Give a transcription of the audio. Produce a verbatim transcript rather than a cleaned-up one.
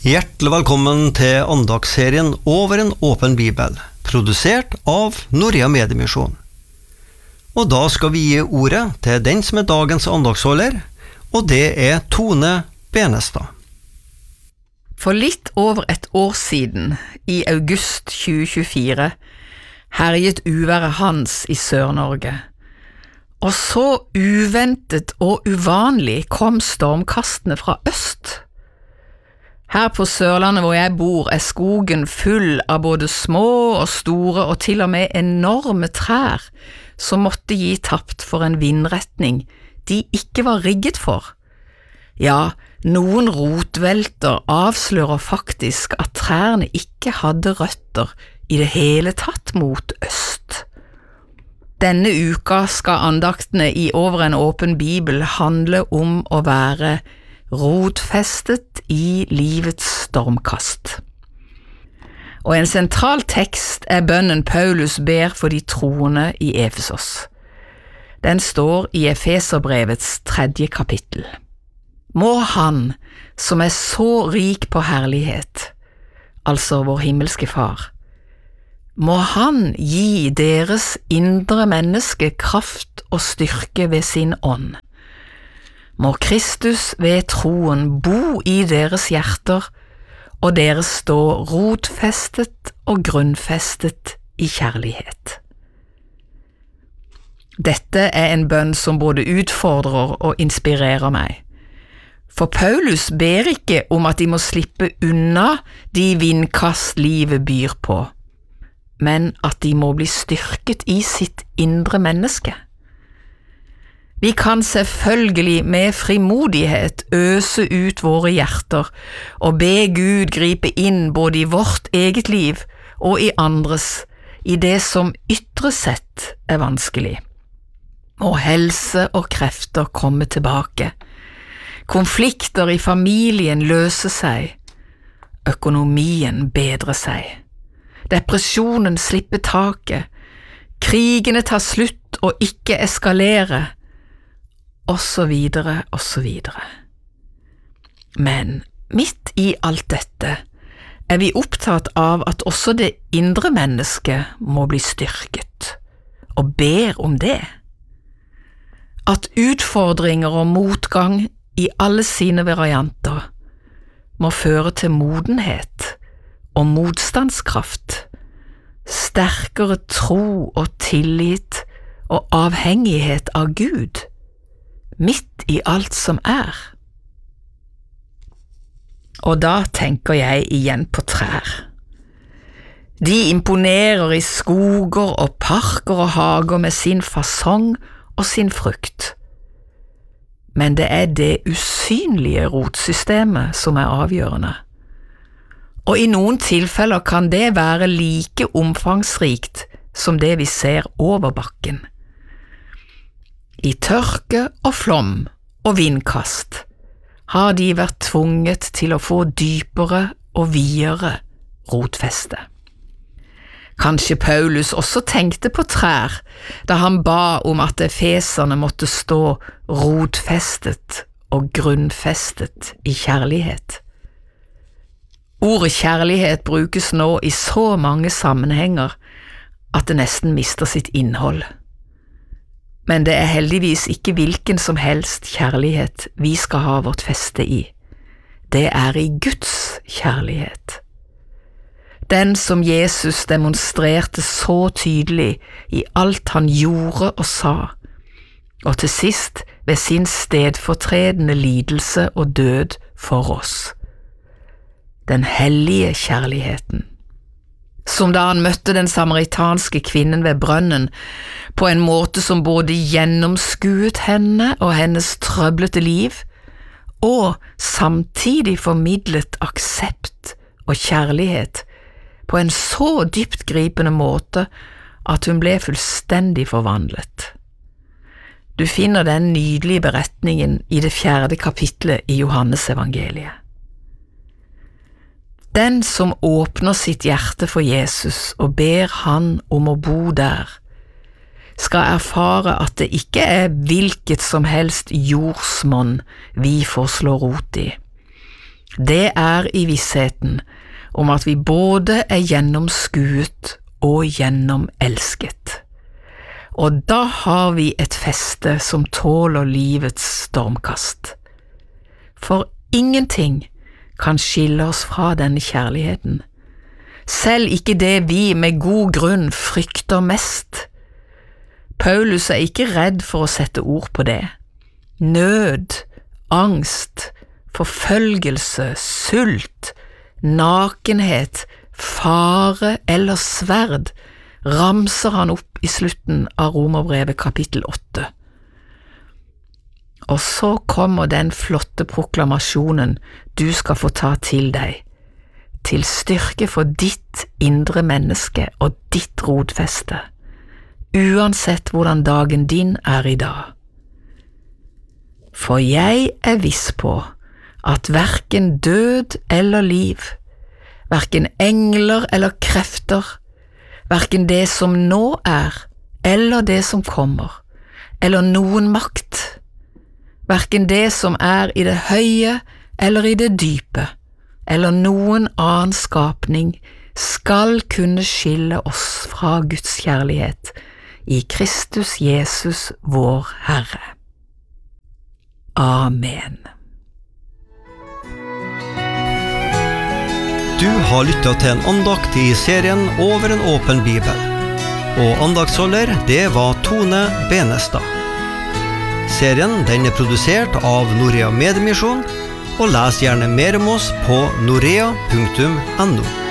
Hjertelig velkommen til andagsserien Over en åpen bibel, produsert av Norea Mediemisjon. Og da skal vi gi ordet til den som er dagens andagsholder, og det er Tone Benestad. For litt over et år siden, i august tjue tjuefire, herjet uværet Hans i Sør-Norge. Og så uventet og uvanlig kom stormkastene fra øst. Her på Sørlandet hvor jeg bor er skogen full av både små og store og til og med enorme trær som måtte gi tapt for en vindretning de ikke var rigget for. Ja, noen rotvelter avslører faktisk at trærne ikke hadde røtter i det hele tatt mot øst. Denne uka skal andaktene i Over en åpen bibel handle om å være rotfestet i livets stormkast. Og en sentral tekst er bønnen Paulus ber for de troende i Efesos. Den står i Efeserbrevets tredje kapittel. Må han, som er så rik på herlighet, altså vår himmelske far, må han gi deres indre menneske kraft og styrke ved sin ånd. Må Kristus ved troen bo i deres hjerter, og dere stå rotfestet og grunnfestet i kjærlighet. Dette er en bønn som både utfordrer og inspirerer meg. For Paulus ber ikke om at de må slippe unna de vindkast livet byr på, men at de må bli styrket i sitt indre menneske. Vi kan selvfølgelig med frimodighet øse ut våre hjerter og be Gud gripe inn både i vårt eget liv og i andres, i det som ytre sett er vanskelig. Og helse og krefter komme tilbake. Konflikter i familien løse seg. Økonomien bedre seg. Depresjonen slippe taket. Krigene tar slutt og ikke eskalere. Og så videre, og så videre. Men midt i alt dette er vi opptatt av at også det indre mennesket må bli styrket, og ber om det. At utfordringer og motgang i alle sine varianter må føre til modenhet og motstandskraft, sterkere tro og tillit og avhengighet av Gud, midt i alt som er. Og da tenker jeg igjen på trær. De imponerer i skoger og parker og hager med sin fasong og sin frukt. Men det er det usynlige rotsystemet som er avgjørende. Og i noen tilfeller kan det være like omfangsrikt som det vi ser over bakken. I tørke og flom og vindkast har de vært tvunget til å få dypere og videre rotfeste. Kanskje Paulus også tenkte på trær da han ba om at efeserne måtte stå rotfestet og grunnfestet i kjærlighet. Ordet kjærlighet brukes nå i så mange sammenhenger at det nesten mister sitt innhold. Men det er heldigvis ikke hvilken som helst kjærlighet vi skal ha vårt feste i. Det er i Guds kjærlighet. Den som Jesus demonstrerte så tydelig i alt han gjorde og sa, og til sist ved sin stedfortredende lidelse og død for oss. Den hellige kjærligheten. Som da han møtte den samaritanske kvinnen ved brønnen, på en måte som både gjennomskuet henne og hennes trøblete liv, og samtidig formidlet aksept og kjærlighet på en så dyptgripende måte at hun ble fullstendig forvandlet. Du finner den nydelige beretningen i det fjerde kapitlet i Johannes evangeliet. Den som åpner sitt hjerte for Jesus og ber han om å bo der, skal erfare at det ikke er hvilket som helst jordsmonn vi får slå rot i. det er i vissheten om at vi både er gjennomskuet og gjennomelsket. Og da har vi et feste som tåler livets stormkast. For ingenting kan skille oss fra denne kjærligheten, selv ikke det vi med god grunn frykter mest. Paulus er ikke redd for å sette ord på det. Nød, angst, forfølgelse, sult, nakenhet, fare eller sverd ramser han opp i slutten av Romerbrevet kapittel åtte. Og så kommer den flotte proklamasjonen du skal få ta til deg, til styrke for ditt indre menneske og ditt rotfeste, uansett hvordan dagen din er i dag. For jeg er viss på at hverken død eller liv, hverken engler eller krefter, hverken det som nå er, eller det som kommer, eller noen makt, hverken det som er i det høye eller i det dype, eller noen annen skapning, skal kunne skille oss fra Guds kjærlighet i Kristus Jesus vår Herre. Amen. Du har lyttet til en andakt i serien Over en åpen bibel. Og andaktsholder, det var Tone Benestad. Serien den er produsert av Norea Mediemisjon, og les gjerne mer om oss på norea punktum no.